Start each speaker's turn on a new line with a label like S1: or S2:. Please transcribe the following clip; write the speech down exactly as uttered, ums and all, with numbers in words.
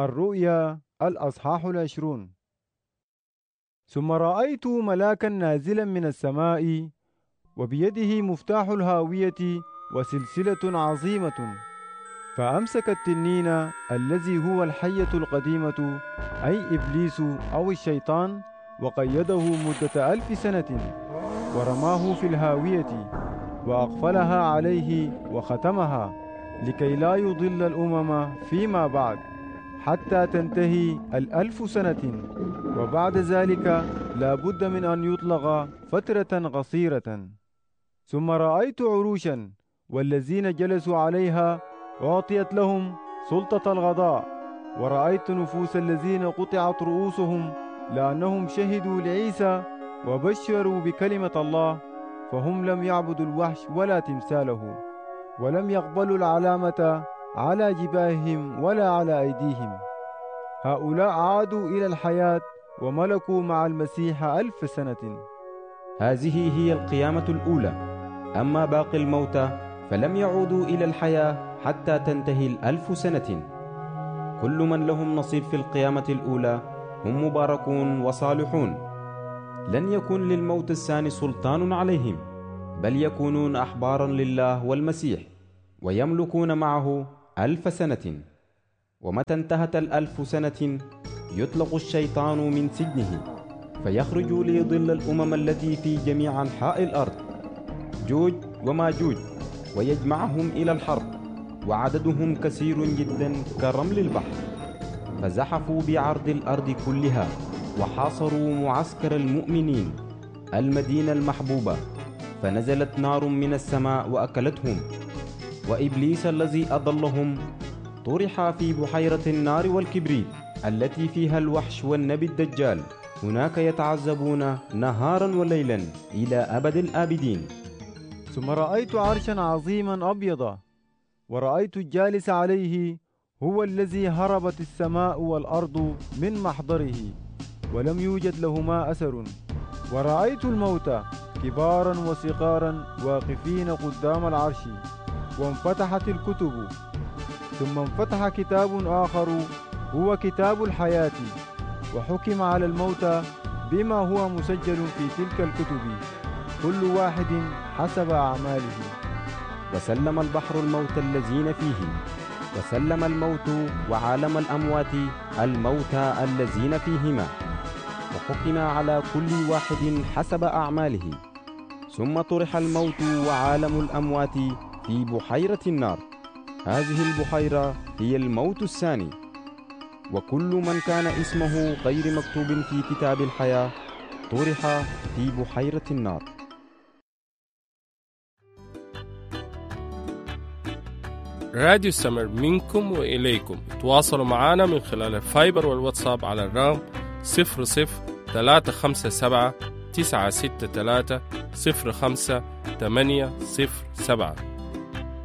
S1: الرؤيا الأصحاح العشرون. ثم رأيت ملاكا نازلا من السماء وبيده مفتاح الهاوية وسلسلة عظيمة، فأمسك التنين الذي هو الحية القديمة أي إبليس أو الشيطان، وقيده مدة ألف سنة، ورماه في الهاوية وأقفلها عليه وختمها، لكي لا يضل الأمم فيما بعد حتى تنتهي الألف سنة، وبعد ذلك لا بد من أن يطلق فترة قصيرة. ثم رأيت عروشا والذين جلسوا عليها أعطيت لهم سلطة الغضاء، ورأيت نفوس الذين قطعت رؤوسهم لأنهم شهدوا لعيسى وبشروا بكلمة الله، فهم لم يعبدوا الوحش ولا تمثاله، ولم يقبلوا العلامة على جباههم ولا على أيديهم. هؤلاء عادوا إلى الحياة وملكوا مع المسيح ألف سنة.
S2: هذه هي القيامة الأولى. أما باقي الموتى فلم يعودوا إلى الحياة حتى تنتهي الألف سنة. كل من لهم نصيب في القيامة الأولى هم مباركون وصالحون. لن يكون للموت الثاني سلطان عليهم، بل يكونون أحبارا لله والمسيح، ويملكون معه ألف سنة. ومتى انتهت الألف سنة يطلق الشيطان من سجنه، فيخرج ليضل الأمم التي في جميع أنحاء الأرض، جوج وماجوج، ويجمعهم إلى الحرب، وعددهم كثير جدا كرمل البحر. فزحفوا بعرض الأرض كلها وحاصروا معسكر المؤمنين المدينة المحبوبة، فنزلت نار من السماء وأكلتهم. وإبليس الذي أضلهم طرح في بحيرة النار والكبريت التي فيها الوحش والنبي الدجال، هناك يتعذبون نهارا وليلا إلى أبد الآبدين.
S1: ثم رأيت عرشا عظيما أبيضا، ورأيت الجالس عليه هو الذي هربت السماء والأرض من محضره، ولم يوجد لهما أثر. ورأيت الموتى كبارا وصغارا واقفين قدام العرش، وانفتحت الكتب. ثم انفتح كتاب آخر هو كتاب الحياة، وحكم على الموتى بما هو مسجل في تلك الكتب، كل واحد حسب أعماله.
S2: وسلم البحر الموت الذين فيه، وسلم الموت وعالم الأموات الموتى الذين فيهما، وحكم على كل واحد حسب أعماله. ثم طرح الموت وعالم الأموات في بحيرة النار. هذه البحيرة هي الموت الثاني. وكل من كان اسمه غير مكتوب في كتاب الحياة طرح في بحيرة النار.
S3: راديو السمر منكم وإليكم. تواصلوا معنا من خلال الفايبر والواتساب على الرقم صفر صفر ثلاثة خمسة سبعة تسعة ستة ثلاثة صفر خمسة ثمانية صفر سبعة.